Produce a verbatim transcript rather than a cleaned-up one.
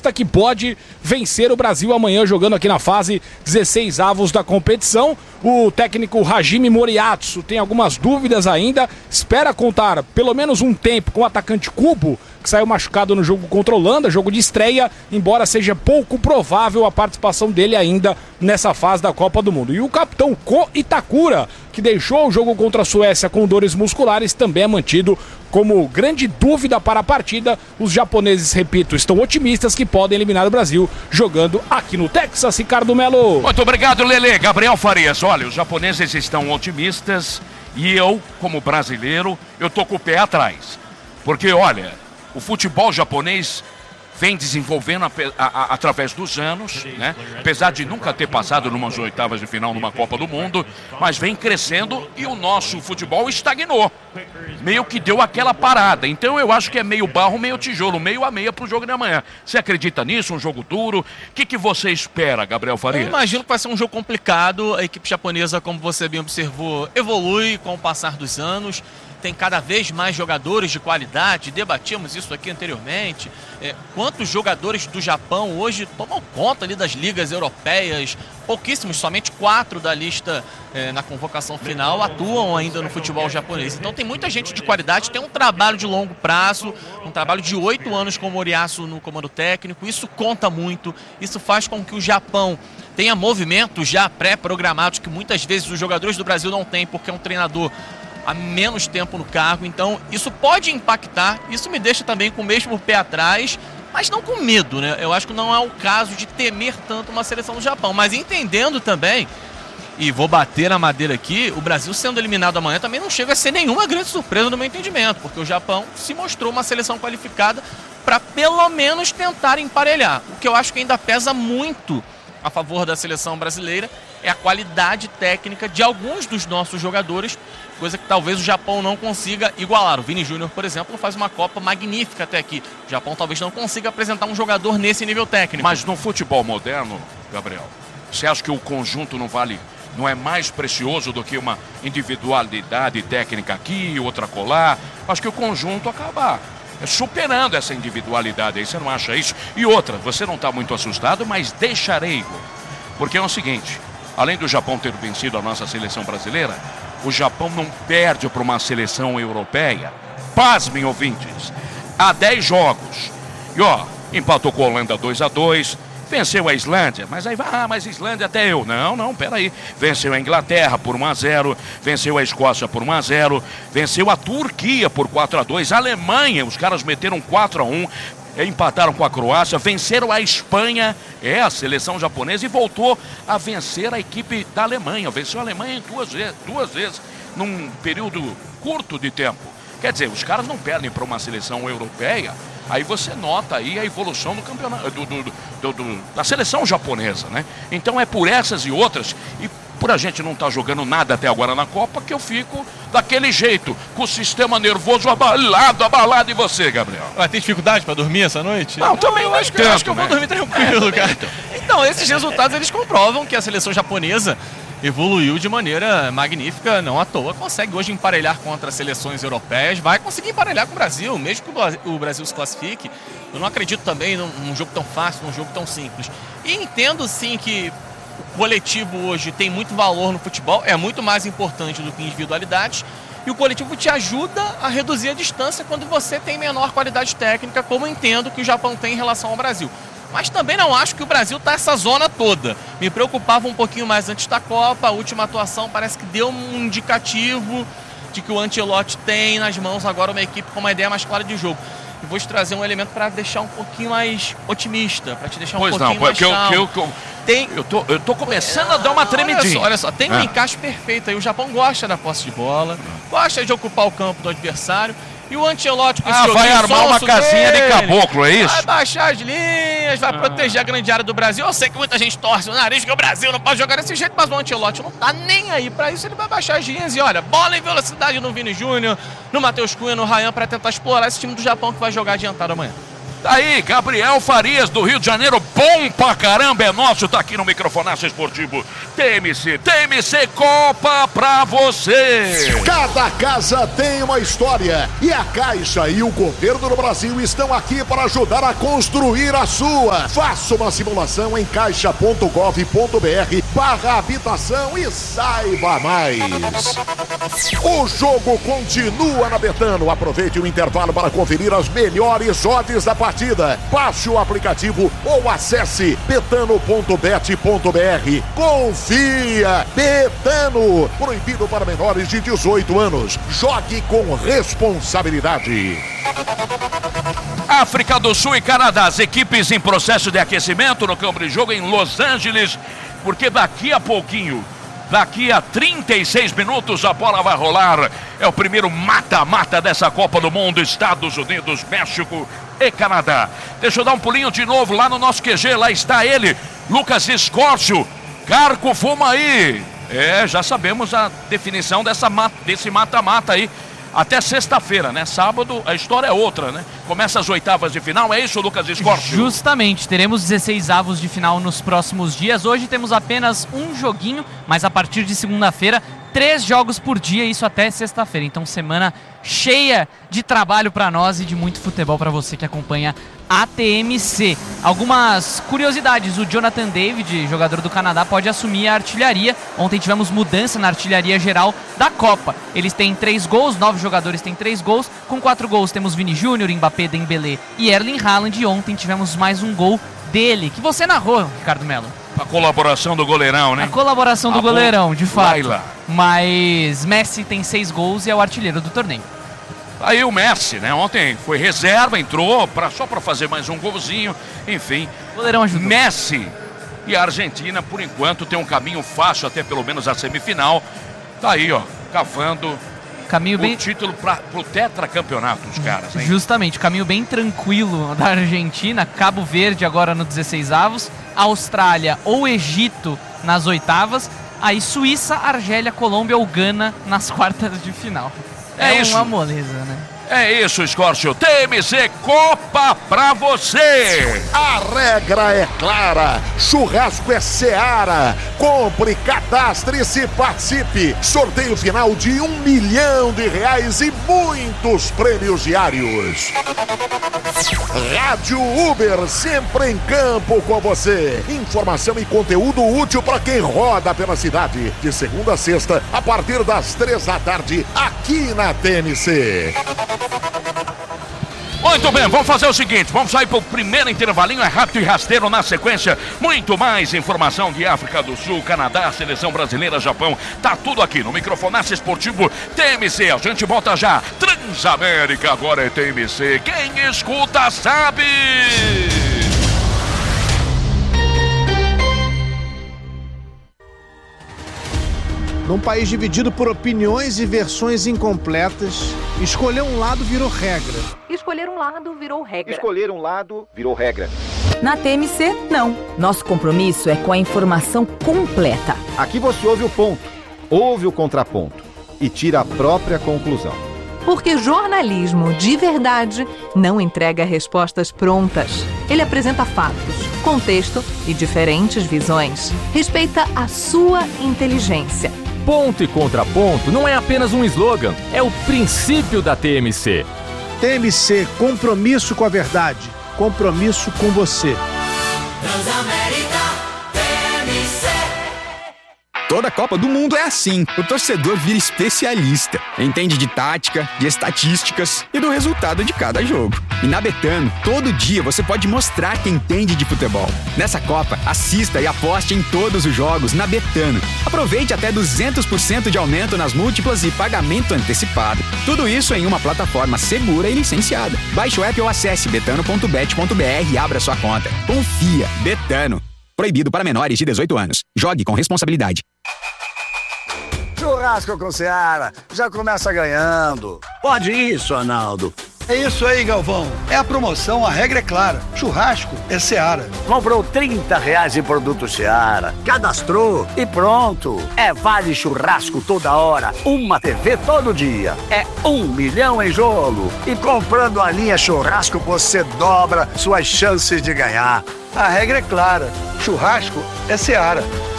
acredita que pode vencer o Brasil amanhã jogando aqui na fase dezesseis avos da competição. O técnico Hajime Moriatsu tem algumas dúvidas ainda, espera contar pelo menos um tempo com o atacante Kubo, que saiu machucado no jogo contra a Holanda, jogo de estreia, embora seja pouco provável a participação dele ainda nessa fase da Copa do Mundo. E o capitão Ko Itakura, que deixou o jogo contra a Suécia com dores musculares, também é mantido como grande dúvida para a partida. Os japoneses, repito, estão otimistas que podem eliminar o Brasil jogando aqui no Texas. Ricardo Melo. Muito obrigado, Lelê. Gabriel Farias, olha, os japoneses estão otimistas e eu, como brasileiro, eu tô com o pé atrás. Porque, olha, o futebol japonês vem desenvolvendo a, a, a, através dos anos, né? Apesar de nunca ter passado numas oitavas de final numa Copa do Mundo, mas vem crescendo e o nosso futebol estagnou. Meio que deu aquela parada. Então eu acho que é meio barro, meio tijolo, meio a meia pro jogo de amanhã. Você acredita nisso? Um jogo duro? O que, que você espera, Gabriel Farias? Eu imagino que vai ser um jogo complicado. A equipe japonesa, como você bem observou, evolui com o passar dos anos. Tem cada vez mais jogadores de qualidade, debatíamos isso aqui anteriormente. É, quantos jogadores do Japão hoje tomam conta ali das ligas europeias? Pouquíssimos, somente quatro da lista é, na convocação final atuam ainda no futebol japonês. Então tem muita gente de qualidade, tem um trabalho de longo prazo, um trabalho de oito anos com o Moriyasu no comando técnico. Isso conta muito, isso faz com que o Japão tenha movimentos já pré-programados que muitas vezes os jogadores do Brasil não têm, porque é um treinador há menos tempo no cargo, então isso pode impactar, isso me deixa também com o mesmo pé atrás, mas não com medo, né? Eu acho que não é o caso de temer tanto uma seleção do Japão, mas entendendo também, e vou bater na madeira aqui, o Brasil sendo eliminado amanhã também não chega a ser nenhuma grande surpresa no meu entendimento, porque o Japão se mostrou uma seleção qualificada para pelo menos tentar emparelhar, o que eu acho que ainda pesa muito a favor da seleção brasileira é a qualidade técnica de alguns dos nossos jogadores, coisa que talvez o Japão não consiga igualar. O Vini Júnior, por exemplo, faz uma Copa magnífica até aqui. O Japão talvez não consiga apresentar um jogador nesse nível técnico. Mas no futebol moderno, Gabriel, você acha que o conjunto não vale, não é mais precioso do que uma individualidade técnica aqui, outra colar? Acho que o conjunto acaba superando essa individualidade aí, você não acha isso? E outra, você não está muito assustado, mas deixarei, Igor. Porque é o seguinte, além do Japão ter vencido a nossa seleção brasileira, o Japão não perde para uma seleção europeia. Pasmem, ouvintes, há dez jogos. E ó, empatou com a Holanda dois a dois, venceu a Islândia, mas aí vai, ah, mas Islândia até eu. Não, não, peraí. Venceu a Inglaterra por um a zero, venceu a Escócia por um a zero, venceu a Turquia por quatro a dois, a Alemanha, os caras meteram quatro a um, empataram com a Croácia, venceram a Espanha, é a seleção japonesa, e voltou a vencer a equipe da Alemanha. Venceu a Alemanha duas vezes, duas vezes num período curto de tempo. Quer dizer, os caras não perdem para uma seleção europeia. Aí você nota aí a evolução do campeonato, do, do, do, do, da seleção japonesa, né? Então é por essas e outras, e por a gente não estar tá jogando nada até agora na Copa, que eu fico daquele jeito, com o sistema nervoso abalado, abalado. E você, Gabriel? Vai ter dificuldade para dormir essa noite? Não, não também eu acho, que, tanto, acho que eu né? vou dormir tranquilo, é, cara. Então. então, esses resultados, eles comprovam que a seleção japonesa evoluiu de maneira magnífica, não à toa, consegue hoje emparelhar contra as seleções europeias, vai conseguir emparelhar com o Brasil, mesmo que o Brasil se classifique. Eu não acredito também num, num jogo tão fácil, num jogo tão simples. E entendo sim que o coletivo hoje tem muito valor no futebol, é muito mais importante do que individualidades, e o coletivo te ajuda a reduzir a distância quando você tem menor qualidade técnica, como eu entendo que o Japão tem em relação ao Brasil. Mas também não acho que o Brasil está essa zona toda. Me preocupava um pouquinho mais antes da Copa. A última atuação parece que deu um indicativo de que o Ancelotti tem nas mãos agora uma equipe com uma ideia mais clara de jogo. E vou te trazer um elemento para deixar um pouquinho mais otimista, para te deixar um pois pouquinho não, mais eu, calmo. eu, eu, tem... eu, tô, eu tô começando a dar uma tremidinha. Olha só, olha só, tem um ah. encaixe perfeito aí. O Japão gosta da posse de bola, gosta de ocupar o campo do adversário. E o Ancelotti com esse ah, vai armar uma casinha dele, de caboclo, é isso? Vai baixar as linhas, vai ah. proteger a grande área do Brasil. Eu sei que muita gente torce o nariz que o Brasil não pode jogar desse jeito, mas o Ancelotti não tá nem aí pra isso. Ele vai baixar as linhas e olha, bola em velocidade no Vini Júnior, no Matheus Cunha, no Ryan, pra tentar explorar esse time do Japão que vai jogar adiantado amanhã. Tá aí, Gabriel Farias, do Rio de Janeiro, bom pra caramba, é nosso, tá aqui no Microfonaço Esportivo T M C, T M C Copa pra você! Cada casa tem uma história e a Caixa e o governo do Brasil estão aqui para ajudar a construir a sua. Faça uma simulação em caixa ponto gov ponto br barra habitação e saiba mais. O jogo continua na Betano. Aproveite o intervalo para conferir as melhores odds da partida. Baixe o aplicativo ou acesse betano ponto bet ponto br. Confia! Betano! Proibido para menores de dezoito anos. Jogue com responsabilidade. África do Sul e Canadá, as equipes em processo de aquecimento no campo de jogo em Los Angeles, porque daqui a pouquinho, daqui a trinta e seis minutos a bola vai rolar. É o primeiro mata-mata dessa Copa do Mundo, Estados Unidos, México e Canadá. Deixa eu dar um pulinho de novo lá no nosso Q G, lá está ele, Lucas Escórcio. Carco, fuma aí. É, já sabemos a definição dessa, desse mata-mata aí. Até sexta-feira, né? Sábado a história é outra, né? Começa as oitavas de final, é isso, Lucas Escórcio? Justamente, teremos dezesseis avos de final nos próximos dias. Hoje temos apenas um joguinho, mas a partir de segunda-feira, três jogos por dia, isso até sexta-feira. Então, semana cheia de trabalho para nós e de muito futebol para você que acompanha a T M C. Algumas curiosidades: o Jonathan David, jogador do Canadá, pode assumir a artilharia. Ontem tivemos mudança na artilharia geral da Copa. Eles têm três gols, nove jogadores têm três gols. Com quatro gols temos Vini Júnior, Mbappé, Dembélé e Erling Haaland. E ontem tivemos mais um gol dele, que você narrou, Ricardo Melo. A colaboração do goleirão, né? A colaboração do a goleirão, de fato. Laila. Mas Messi tem seis gols e é o artilheiro do torneio. Aí o Messi, né? Ontem foi reserva, entrou pra, só para fazer mais um golzinho. Enfim, o goleirão ajudou. Messi e a Argentina, por enquanto, tem um caminho fácil até pelo menos a semifinal. Tá aí, ó, cavando caminho o bem... título pra, pro tetracampeonato dos caras, hein? Justamente, caminho bem tranquilo da Argentina. Cabo Verde agora no dezesseis avos, Austrália ou Egito nas oitavas, aí Suíça, Argélia, Colômbia ou Gana nas quartas de final. É, é isso. uma moleza, né? É isso, Escórcio. T M C Copa pra você. A regra é clara. Churrasco é Seara. Compre, cadastre-se, participe. Sorteio final de um milhão de reais e muitos prêmios diários. Rádio Uber, sempre em campo com você. Informação e conteúdo útil para quem roda pela cidade. De segunda a sexta, a partir das três da tarde, aqui na T M C. Muito bem, vamos fazer o seguinte, vamos sair para o primeiro intervalinho, é rápido e rasteiro. Na sequência, muito mais informação de África do Sul, Canadá, Seleção Brasileira, Japão, tá tudo aqui no Microfonaço Esportivo T M C, a gente volta já. Transamérica agora é T M C, quem escuta sabe! Num país dividido por opiniões e versões incompletas, escolher um lado virou regra. Escolher um lado virou regra. Escolher um lado virou regra. Na T M C, não. Nosso compromisso é com a informação completa. Aqui você ouve o ponto, ouve o contraponto e tira a própria conclusão. Porque jornalismo de verdade não entrega respostas prontas. Ele apresenta fatos, contexto e diferentes visões. Respeita a sua inteligência. Ponto e contraponto não é apenas um slogan, é o princípio da T M C. T M C, compromisso com a verdade, compromisso com você. Transamérica T M C. Toda Copa do Mundo é assim. O torcedor vira especialista. Entende de tática, de estatísticas e do resultado de cada jogo. E na Betano, todo dia você pode mostrar que entende de futebol. Nessa Copa, assista e aposte em todos os jogos na Betano. Aproveite até duzentos por cento de aumento nas múltiplas e pagamento antecipado. Tudo isso em uma plataforma segura e licenciada. Baixe o app ou acesse betano ponto bet ponto br e abra sua conta. Confia. Betano. Proibido para menores de dezoito anos. Jogue com responsabilidade. Churrasco com Seara. Já começa ganhando. Pode isso, Arnaldo. É isso aí, Galvão. É a promoção, a regra é clara. Churrasco é Seara. Comprou trinta reais em produto Seara. Cadastrou e pronto. É vale churrasco toda hora. Uma T V todo dia. É um milhão em jogo. E comprando a linha churrasco, você dobra suas chances de ganhar. A regra é clara. Churrasco é Seara.